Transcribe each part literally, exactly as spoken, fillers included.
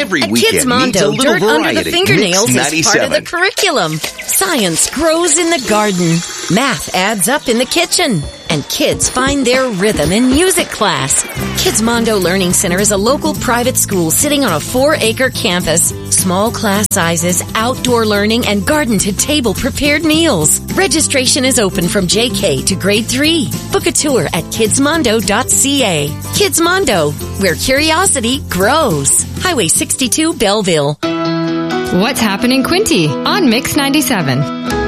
Every At weekend Kids needs a Mondo, little dirt variety. under the fingernails Mix is part of the ninety-seven. curriculum. Science grows in the garden. Math adds up in the kitchen. And kids find their rhythm in music class. Kids Mondo Learning Center is a local private school sitting on a four-acre campus. Small class sizes, outdoor learning, and garden-to-table prepared meals. Registration is open from J K to grade three. Book a tour at kids mondo dot c a. Kids Mondo, where curiosity grows. Highway sixty-two, Belleville. What's happening, Quinty on Mix ninety-seven.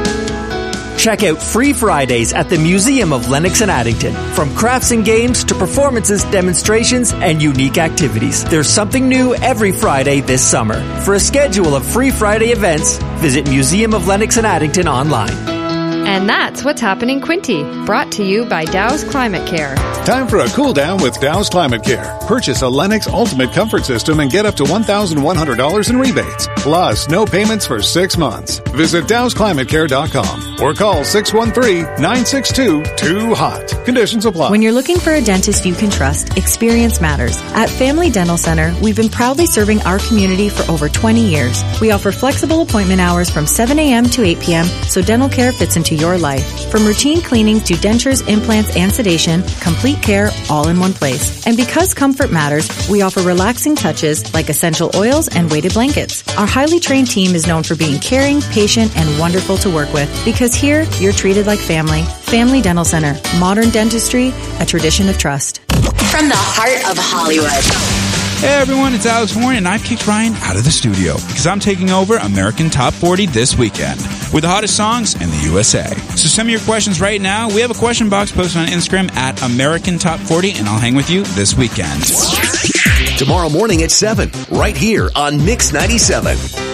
Check out Free Fridays at the Museum of Lennox and Addington. From crafts and games to performances, demonstrations, and unique activities. There's something new every Friday this summer. For a schedule of Free Friday events, visit Museum of Lennox and Addington online. And that's What's Happening, Quinty, brought to you by Dow's Climate Care. Time for a cool down with Dow's Climate Care. Purchase a Lennox Ultimate Comfort System and get up to one thousand one hundred dollars in rebates. Plus, no payments for six months. Visit dows climate care dot com or call six one three, nine six two, two hot. Conditions apply. When you're looking for a dentist you can trust, experience matters. At Family Dental Center, we've been proudly serving our community for over twenty years. We offer flexible appointment hours from seven a.m. to eight p.m. so dental care fits into your life. From routine cleanings to dentures, implants, and sedation, complete care all in one place. And because comfort matters, we offer relaxing touches like essential oils and weighted blankets. Our highly trained team is known for being caring, patient, and wonderful to work with because here, you're treated like family. Family Dental Center. Modern dentistry, a tradition of trust. From the heart of Hollywood. Hey everyone, it's Alex Horn, and I've kicked Ryan out of the studio because I'm taking over American Top forty this weekend with the hottest songs in the U S A. So send me your questions right now. We have a question box posted on Instagram at American Top forty, and I'll hang with you this weekend. Tomorrow morning at seven, right here on Mix ninety-seven.